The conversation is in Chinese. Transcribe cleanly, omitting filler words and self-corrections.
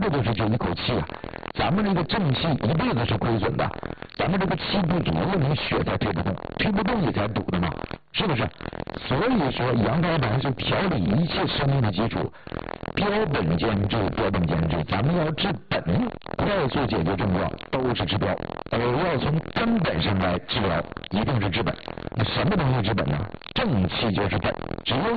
个就是这一口气啊。咱们这个正气一辈子是亏损的，咱们这个气不足了，你血才推不动，推不动你才堵的嘛，是不是？所以说阳开盘是调理一切生命的基础，标本兼治，标本兼治，咱们要治本，快速解决症状都是治标，要从根本上来治疗，一定是治本。那什么东西治本呢？正气就是本，只有